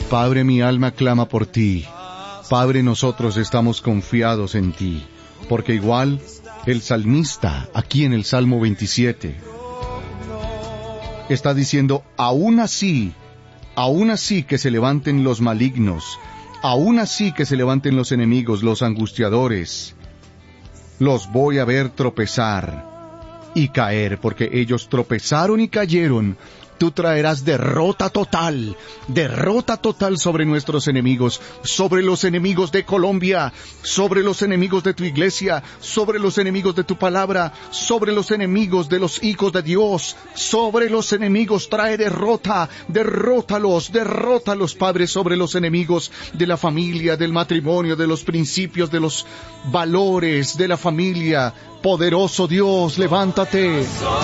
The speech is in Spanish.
Padre, mi alma clama por ti. Padre, nosotros estamos confiados en ti, porque igual el salmista, aquí en el Salmo 27, está diciendo, aún así que se levanten los malignos, aún así que se levanten los enemigos, los angustiadores, los voy a ver tropezar y caer, porque ellos tropezaron y cayeron. Tú traerás derrota total sobre nuestros enemigos, sobre los enemigos de Colombia, sobre los enemigos de tu iglesia, sobre los enemigos de tu palabra, sobre los enemigos de los hijos de Dios, sobre los enemigos trae derrota, derrótalos, Padre, sobre los enemigos de la familia, del matrimonio, de los principios, de los valores de la familia. Poderoso Dios, levántate.